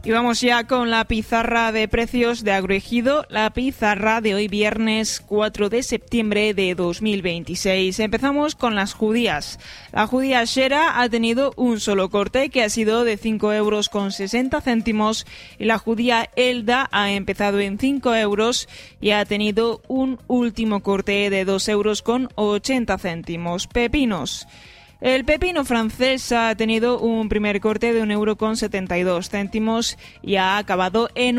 Y vamos ya con la pizarra de precios de Agroejido, la pizarra de hoy viernes 4 de septiembre de 2026. Empezamos con las judías. La judía Shera ha tenido un solo corte que ha sido de 5,60 € y la judía Elda ha empezado en 5 € y ha tenido un último corte de 2,80 €. Pepinos. El pepino francés ha tenido un primer corte de 1,72 € y ha acabado en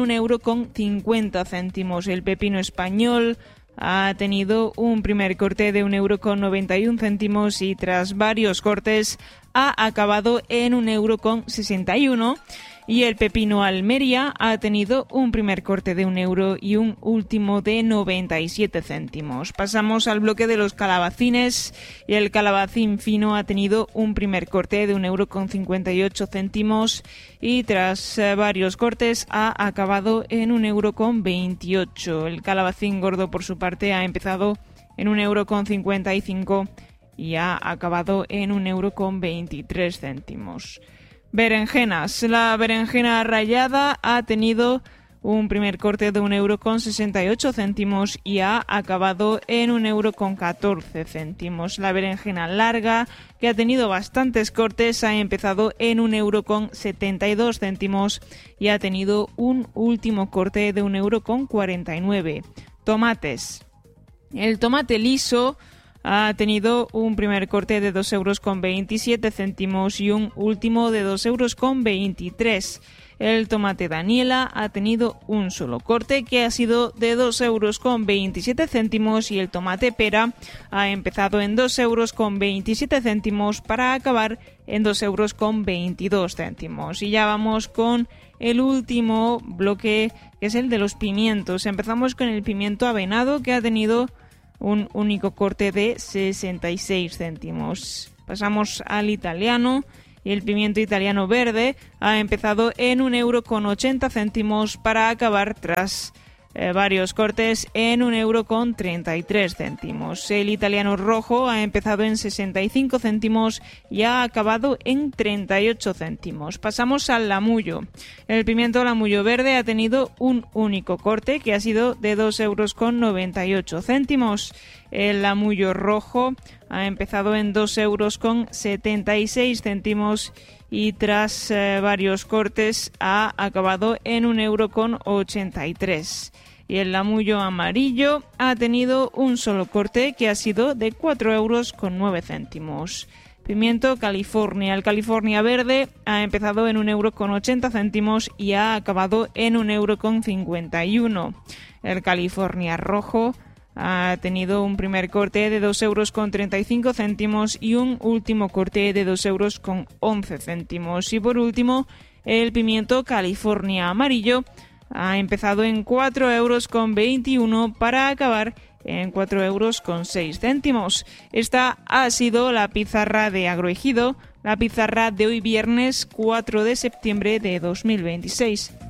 1,50 €. El pepino español ha tenido un primer corte de 1,91 € y tras varios cortes ha acabado en 1,61 € y el pepino Almería ha tenido un primer corte de 1 € y un último de 97 céntimos. Pasamos al bloque de los calabacines y el calabacín fino ha tenido un primer corte de 1,58 € y tras varios cortes ha acabado en 1,28 €. El calabacín gordo por su parte ha empezado en 1,55 € y ha acabado en 1,23 €. Berenjenas. La berenjena rallada ha tenido un primer corte de 1,68 € y ha acabado en 1,14 €. La berenjena larga, que ha tenido bastantes cortes, ha empezado en 1,72 € y ha tenido un último corte de 1,49 €. Tomates. El tomate liso ha tenido un primer corte de 2,27 € y un último de 2,23 €. El tomate Daniela ha tenido un solo corte que ha sido de 2,27 € y el tomate pera ha empezado en 2,27 € para acabar en 2,22 €. Y ya vamos con el último bloque, que es el de los pimientos. Empezamos con el pimiento avenado, que ha tenido un único corte de 66 céntimos. Pasamos al italiano y el pimiento italiano verde ha empezado en 1,80 € para acabar tras varios cortes en 1,33 €. El italiano rojo ha empezado en 65 céntimos y ha acabado en 38 céntimos. Pasamos al lamullo. El pimiento lamullo verde ha tenido un único corte que ha sido de 2,98 €. El lamullo rojo ha empezado en 2,76 € y tras varios cortes ha acabado en 1,83 €. Y el lamullo amarillo ha tenido un solo corte que ha sido de 4,09 €. Pimiento California. El California verde ha empezado en 1,80 € y ha acabado en 1,51 €. El California rojo ha tenido un primer corte de 2,35 € y un último corte de 2,11 €. Y por último, el pimiento California amarillo ha empezado en 4,21 € para acabar en 4,06 €. Esta ha sido la pizarra de Agroejido, la pizarra de hoy viernes 4 de septiembre de 2026.